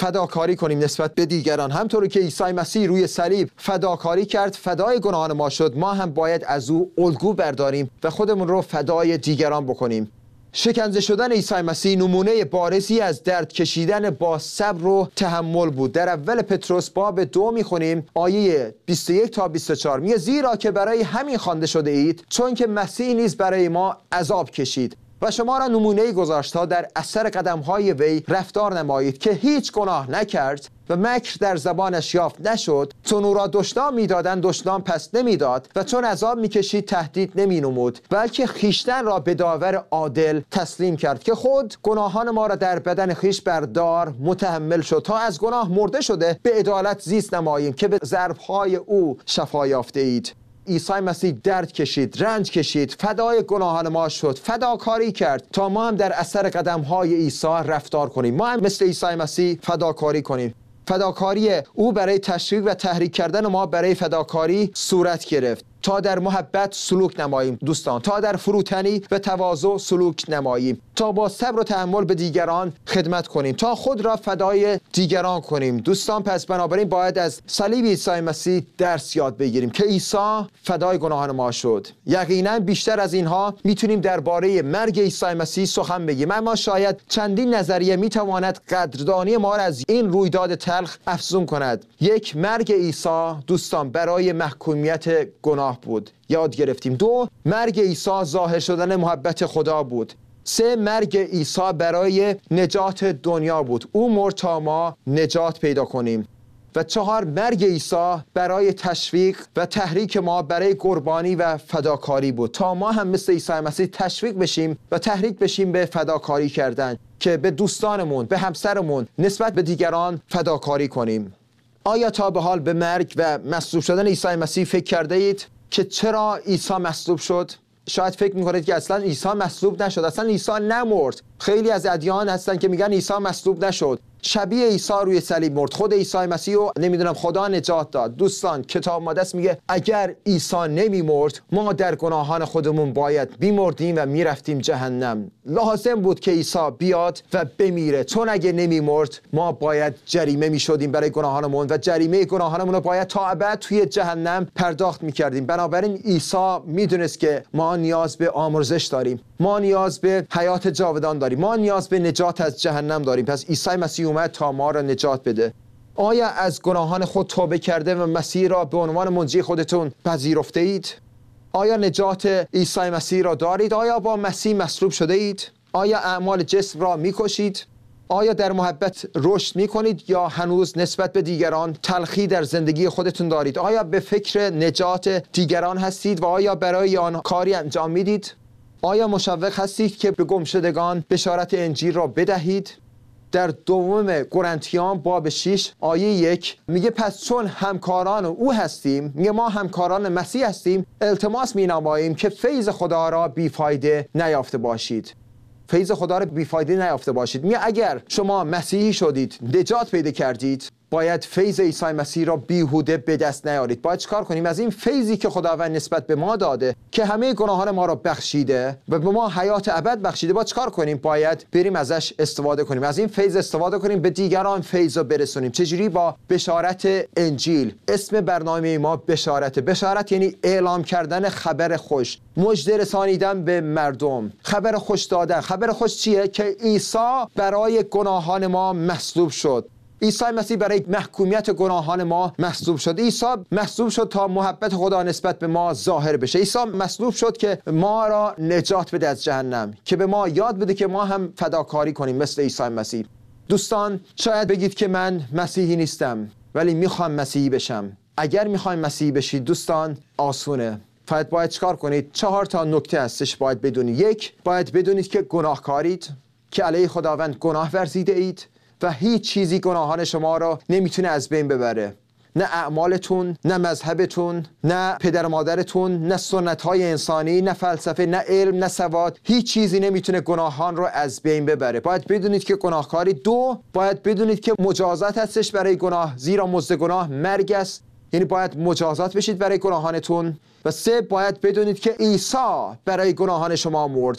فداکاری کنیم نسبت به دیگران. همطور که عیسی مسیح روی صلیب فداکاری کرد، فدای گناهان ما شد، ما هم باید از او الگو برداریم و خودمون رو فدای دیگران بکنیم. شکنجه شدن عیسی مسیح نمونه بارزی از درد کشیدن با صبر و تحمل بود. در اول پتروس باب 2 میخونیم آیه 21 تا 24 میگه زیرا که برای همین خوانده شده اید چون که مسیح نیز برای ما عذاب کشید و شما را نمونه گذاشت تا در اثر قدم‌های وی رفتار نمایید که هیچ گناه نکرد و مکر در زبانش یافت نشد. چون او را دشنام می‌دادند دشنام پس نمی‌داد و چون عذاب می‌کشید تهدید نمی‌نمود، بلکه خیشتن را به داور عادل تسلیم کرد که خود گناهان ما را در بدن خیش بردار متحمل شد تا از گناه مرده شده به عدالت زیست نماییم که به ضرب‌های او شفا یافته اید. عیسی مسیح درد کشید، رنج کشید، فدای گناهان ما شد، فداکاری کرد تا ما هم در اثر قدم‌های عیسی رفتار کنیم. ما هم مثل عیسی مسیح فداکاری کنیم. فداکاری او برای تشویق و تحریک کردن ما برای فداکاری صورت گرفت تا در محبت سلوک نماییم دوستان، تا در فروتنی و تواضع سلوک نماییم، تا با صبر و تحمل به دیگران خدمت کنیم، تا خود را فدای دیگران کنیم دوستان. پس بنابراین باید از صلیب عیسی مسیح درس یاد بگیریم که عیسی فدای گناهان ما شد. یقینا بیشتر از اینها میتونیم درباره مرگ عیسی مسیح سخن بگیم، اما شاید چندین نظریه میتواند قدردانی ما را از این رویداد تلخ افزون کند. یک، مرگ عیسی دوستان برای محکومیت گناه بود، یاد گرفتیم. 2، مرگ عیسی ظاهر شدن محبت خدا بود. 3، مرگ عیسی برای نجات دنیا بود، او مرد تا ما نجات پیدا کنیم. و 4، مرگ عیسی برای تشویق و تحریک ما برای قربانی و فداکاری بود تا ما هم مثل عیسی مسیح تشویق بشیم و تحریک بشیم به فداکاری کردن، که به دوستانمون، به همسرمون، نسبت به دیگران فداکاری کنیم. آیا تا به حال به مرگ و مصلوب شدن عیسی مسیح فکر کرده اید که چرا عیسی مصلوب شد؟ شاید فکر میکنید که اصلا عیسی مصلوب نشد، اصلا عیسی نمرد. خیلی از ادیان هستن که میگن عیسی مصلوب نشد، شبیه عیسی روی صلیب مرد، خود عیسی مسیح رو نمیدونم خدا نجات داد. دوستان کتاب مقدس میگه اگر عیسی نمیمرد ما در گناهان خودمون باید میمردیم و میرفتیم جهنم. لازم بود که عیسی بیاد و بمیره، چون اگه نمیمرد ما باید جریمه میشدیم برای گناهانمون و جریمه گناهانمون رو باید تا ابد توی جهنم پرداخت میکردیم. بنابراین عیسی میدونست که ما نیاز به آمرزش داریم، ما نیاز به حیات جاودان داریم، ما نیاز به نجات از جهنم داریم. پس عیسی مسیح اومد تا ما را نجات بده. آیا از گناهان خود توبه کرده و مسیح را به عنوان منجی خودتون پذیرفته اید؟ آیا نجات عیسی مسیح را دارید؟ آیا با مسیح مصلوب شده اید؟ آیا اعمال جسم را میکشید؟ آیا در محبت رشد میکنید یا هنوز نسبت به دیگران تلخی در زندگی خودتون دارید؟ آیا به فکر نجات دیگران هستید و آیا برای آن کاری انجام میدید؟ آیا مشوق هستید که به گمشدگان بشارت انجیل را بدهید؟ در دوم قرنتیان باب 6 آیه 1 میگه پس چون همکاران او هستیم، میگه ما همکاران مسیح هستیم، التماس مینماییم که فیض خدا را بیفایده نیافته باشید. فیض خدا را بیفایده نیافته باشید. میگه اگر شما مسیحی شدید، نجات پیدا کردید، باید فیض عیسی مسیح را بیهوده به دست نیارید. باید چیکار کنیم؟ از این فیضی که خداوند نسبت به ما داده که همه گناهان ما را بخشیده و به ما حیات ابد بخشیده، باید چیکار کنیم؟ باید بریم ازش استفاده کنیم، از این فیض استفاده کنیم، به دیگران فیض رو برسونیم. چجوری؟ با بشارت انجیل. اسم برنامه ما بشارته. بشارت یعنی اعلام کردن خبر خوش، مژده رسانیدن به مردم، خبر خوش دادن. خبر خوش چیه؟ که عیسی برای گناهان ما مصلوب شد. عیسی مسیح برای محکومیت گناهان ما مصلوب شد. عیسی مصلوب شد تا محبت خدا نسبت به ما ظاهر بشه. عیسی مصلوب شد که ما را نجات بده از جهنم، که به ما یاد بده که ما هم فداکاری کنیم مثل عیسی مسیح. دوستان شاید بگید که من مسیحی نیستم ولی میخوام مسیحی بشم. اگر میخوایم مسیحی بشید دوستان آسونه. فقط باید چیکار کنید؟ 4 تا نکته هستش باید بدونید. 1، باید بدونید که گناهکارید، که علیه خداوند گناه ورزیده اید و هیچ چیزی گناهان شما را نمیتونه از بین ببره. نه اعمالتون، نه مذهبتون، نه پدر و مادرتون، نه سنت‌های انسانی، نه فلسفه، نه علم، نه سواد. هیچ چیزی نمیتونه گناهان رو از بین ببره. باید بدونید که گناهکاری. 2، باید بدونید که مجازات هستش برای گناه، زیرا مزد گناه مرگ است، یعنی باید مجازات بشید برای گناهانتون. و 3، باید بدونید که عیسی برای گناهان شما مرد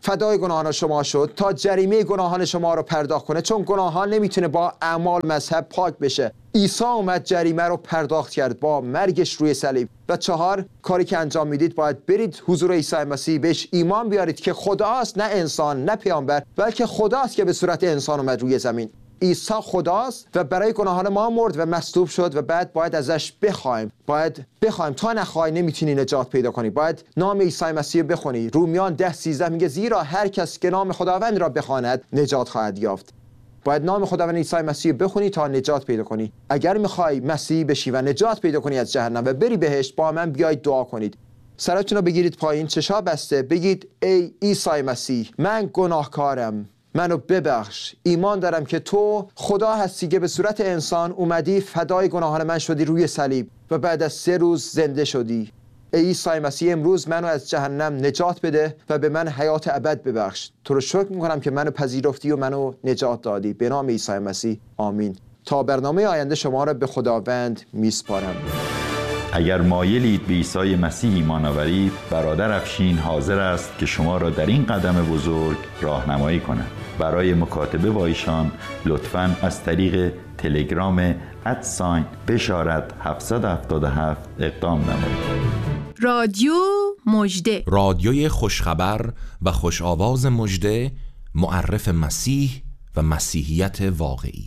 فدای گناهان شما شد تا جریمه گناهان شما رو پرداخت کنه، چون گناهان نمیتونه با اعمال مذهب پاک بشه. عیسی اومد جریمه رو پرداخت کرد با مرگش روی صلیب. و 4 کاری که انجام میدید، باید برید حضور عیسی مسیح، بهش ایمان بیارید که خداست، نه انسان، نه پیامبر، بلکه خداست که به صورت انسان اومد روی زمین. عیسی خداست و برای گناهان ما مرد و مصلوب شد و بعد باید ازش بخوایم تا نخوای نمیتونی نجات پیدا کنی. باید نام عیسی مسیح بخونی. رومیان 10:13 میگه زیرا هر کس که نام خداوند را بخواند نجات خواهد یافت. باید نام خداوند عیسی مسیح بخونی تا نجات پیدا کنی. اگر میخوای مسیحی بشی و نجات پیدا کنی از جهنم و بری بهشت، با من بیایید دعا کنید. سرتون رو بگیرید پایین، چشا بسته، بگید ای عیسی مسیح، من گناهکارم، منو ببخش. ایمان دارم که تو خدا هستی که به صورت انسان اومدی، فدای گناهان من شدی روی صلیب و بعد از 3 روز زنده شدی. ای عیسی مسیح، امروز منو از جهنم نجات بده و به من حیات ابد ببخش. تو رو شکر میکنم که منو پذیرفتی و منو نجات دادی. به نام عیسی مسیح، آمین. تا برنامه آینده شما را به خداوند میسپارم. اگر مایلید به عیسی مسیح ایمان آورید، برادر افشین حاضر است که شما را در این قدم بزرگ راهنمایی کند. برای مکاتبه با ایشان لطفاً از طریق تلگرام @بشارت 777 اقدام نمایید. رادیو مژده، رادیوی خوشخبر و خوش آواز مژده، معرف مسیح و مسیحیت واقعی.